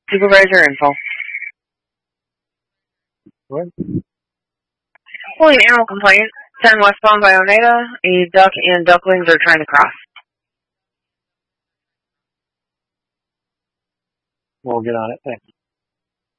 Supervisor info. What? Pulling animal complaint. 10 westbound by Oneida. A duck and ducklings are trying to cross. We'll get on it. Thanks.